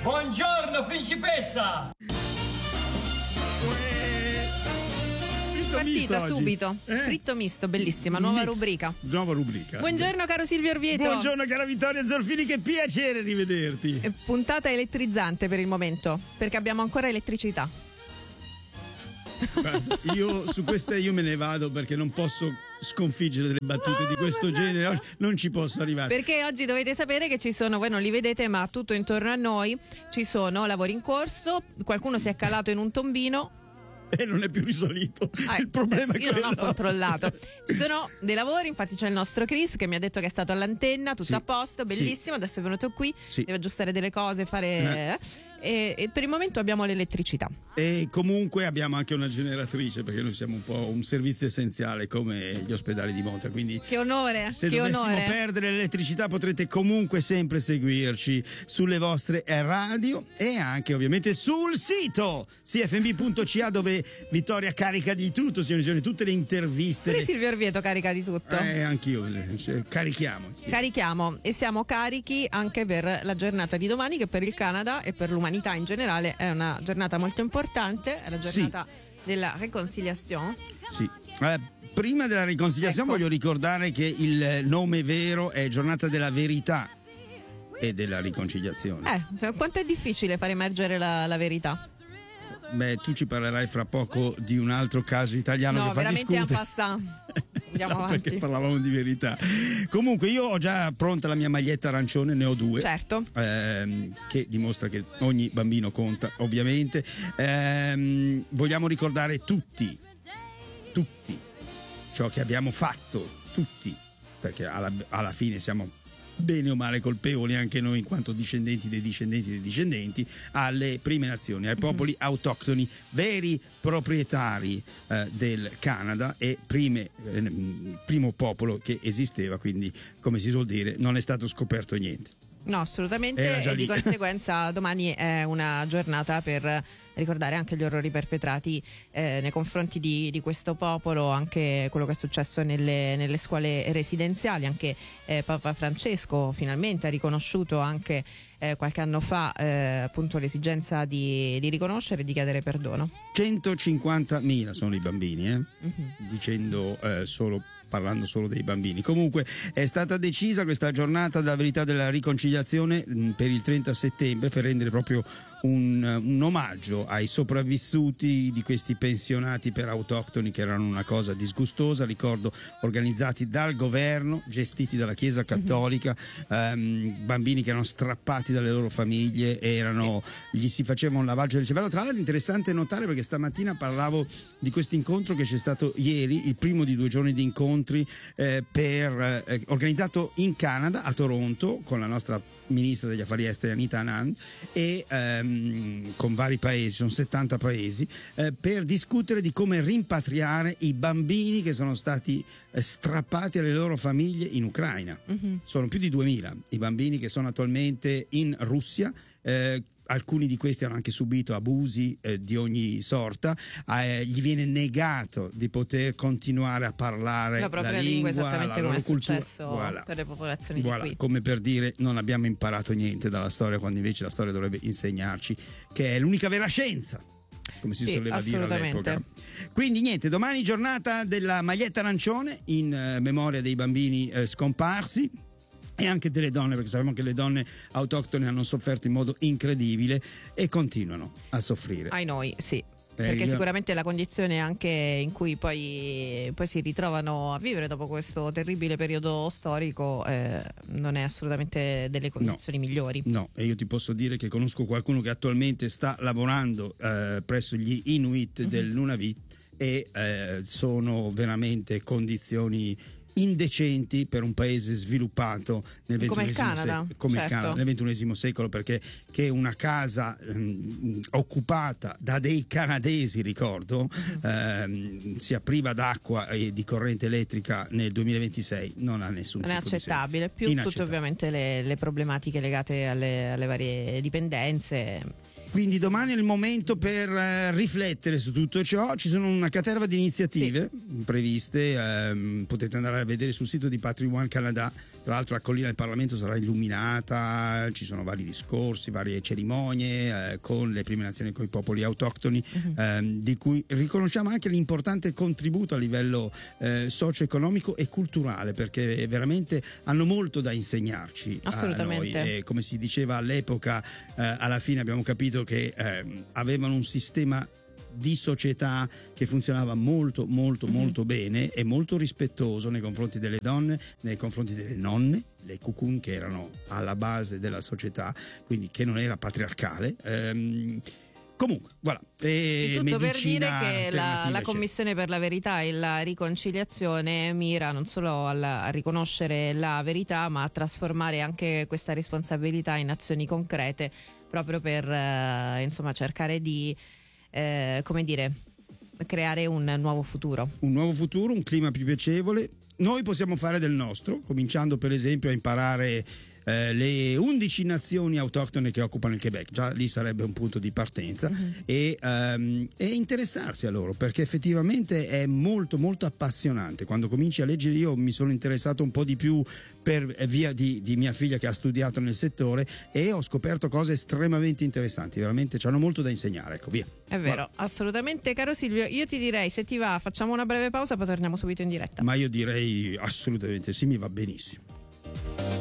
Buongiorno, principessa! Partita subito. Fritto misto, bellissima, nuova rubrica. Nuova rubrica. Buongiorno caro Silvio Orvieto. Buongiorno cara Vittoria Zorfini, che piacere rivederti. Puntata elettrizzante per il momento, perché abbiamo ancora elettricità. Guarda, io su queste me ne vado perché non posso sconfiggere delle battute di questo genere, oggi non ci posso arrivare. Perché oggi dovete sapere che ci sono, voi non li vedete, ma tutto intorno a noi ci sono lavori in corso, qualcuno si è calato in un tombino e non è più risolito. Il problema è io non ho controllato. Ci sono dei lavori, infatti c'è il nostro Chris che mi ha detto che è stato all'antenna, tutto a posto, bellissimo, adesso è venuto qui, deve aggiustare delle cose, fare e per il momento abbiamo l'elettricità. E comunque abbiamo anche una generatrice, perché noi siamo un po' un servizio essenziale come gli ospedali di Monza, quindi che onore, se che dovessimo onore. perdere l'elettricità potrete comunque sempre seguirci sulle vostre radio e anche ovviamente sul sito cfmb.ca, dove Vittoria carica di tutto, signori, tutte le interviste. Pure Silvio Orvieto carica di tutto. Anch'io, carichiamo. Sì. Carichiamo e siamo carichi anche per la giornata di domani, che per il Canada e per l'umanità in generale è una giornata molto importante, è la giornata della riconciliazione. Sì. Prima della riconciliazione voglio ricordare che il nome vero è Giornata della Verità e della Riconciliazione. Quanto è difficile far emergere la verità? Beh, tu ci parlerai fra poco di un altro caso italiano che fa discutere. No, veramente andiamo avanti. Perché parlavamo di verità. Comunque io ho già pronta la mia maglietta arancione, ne ho due. Certo. Che dimostra che ogni bambino conta, ovviamente. Vogliamo ricordare tutti ciò che abbiamo fatto, tutti, perché alla fine siamo bene o male colpevoli anche noi in quanto discendenti dei discendenti, alle prime nazioni, ai popoli autoctoni, veri proprietari del Canada e primo popolo che esisteva, quindi come si suol dire non è stato scoperto niente. No, assolutamente, e di conseguenza domani è una giornata per ricordare anche gli orrori perpetrati nei confronti di questo popolo, anche quello che è successo nelle scuole residenziali. Anche Papa Francesco finalmente ha riconosciuto anche qualche anno fa appunto l'esigenza di riconoscere e di chiedere perdono. 150.000 sono i bambini, dicendo parlando solo dei bambini. Comunque è stata decisa questa giornata della verità della riconciliazione per il 30 settembre per rendere proprio un omaggio ai sopravvissuti di questi pensionati per autoctoni, che erano una cosa disgustosa, ricordo, organizzati dal governo, gestiti dalla Chiesa Cattolica, bambini che erano strappati dalle loro famiglie, gli si faceva un lavaggio del cervello. Tra l'altro è interessante notare, perché stamattina parlavo di questo incontro che c'è stato ieri, il primo di 2 giorni di incontri organizzato in Canada, a Toronto, con la nostra ministra degli affari esteri Anita Anand e con vari paesi, sono 70 paesi, per discutere di come rimpatriare i bambini che sono stati strappati alle loro famiglie in Ucraina. Sono più di 2000 i bambini che sono attualmente in Russia. Alcuni di questi hanno anche subito abusi di ogni sorta, gli viene negato di poter continuare a parlare la propria lingua, esattamente come è successo per le popolazioni di qui. Come per dire, non abbiamo imparato niente dalla storia, quando invece la storia dovrebbe insegnarci che è l'unica vera scienza, come si soleva dire all'epoca. Quindi niente, domani giornata della maglietta arancione in memoria dei bambini scomparsi, e anche delle donne, perché sappiamo che le donne autoctone hanno sofferto in modo incredibile e continuano a soffrire. Ai noi, sì. Perché sicuramente la condizione anche in cui poi si ritrovano a vivere dopo questo terribile periodo storico non è assolutamente delle condizioni migliori. No, e io ti posso dire che conosco qualcuno che attualmente sta lavorando presso gli Inuit del Nunavut e sono veramente condizioni indecenti per un paese sviluppato nel XXI secolo, perché che una casa occupata da dei canadesi, ricordo, sia priva d'acqua e di corrente elettrica nel 2026 non ha nessun tipo di senso. Non è accettabile, più tutte ovviamente le problematiche legate alle varie dipendenze. quindi domani è il momento per riflettere su tutto ciò. Ci sono una caterva di iniziative previste, potete andare a vedere sul sito di Patrimoine Canada. Tra l'altro la collina del Parlamento sarà illuminata, ci sono vari discorsi, varie cerimonie con le prime nazioni, con i popoli autoctoni, di cui riconosciamo anche l'importante contributo a livello socio-economico e culturale, perché veramente hanno molto da insegnarci a noi. E come si diceva all'epoca, alla fine abbiamo capito che avevano un sistema di società che funzionava molto bene e molto rispettoso nei confronti delle donne, nei confronti delle nonne, le cucùn, che erano alla base della società, quindi che non era patriarcale. Comunque, voilà. Tutto per dire che la Commissione per la verità e la riconciliazione mira non solo a riconoscere la verità, ma a trasformare anche questa responsabilità in azioni concrete, proprio per cercare di creare un nuovo futuro. Un nuovo futuro, un clima più piacevole. Noi possiamo fare del nostro, cominciando per esempio a imparare le 11 nazioni autoctone che occupano il Quebec. Già lì sarebbe un punto di partenza, e interessarsi a loro, perché effettivamente è molto appassionante. Quando cominci a leggere, io mi sono interessato un po' di più per via di mia figlia che ha studiato nel settore, e ho scoperto cose estremamente interessanti, veramente c'hanno molto da insegnare, ecco, via. È vero, assolutamente. Caro Silvio, io ti direi, se ti va, facciamo una breve pausa, poi torniamo subito in diretta. Ma io direi assolutamente sì, mi va benissimo.